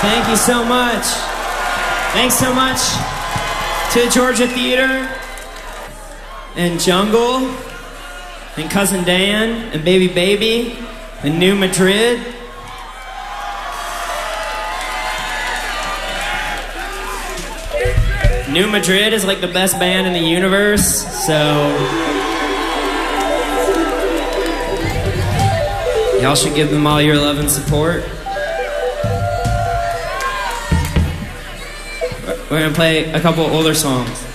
Thank you so much. Thanks so much to Georgia Theater and Jungle and Cousin Dan and Baby Baby and New Madrid. New Madrid is like the best band in the universe, so y'all should give them all your love and support. We're gonna play a couple older songs.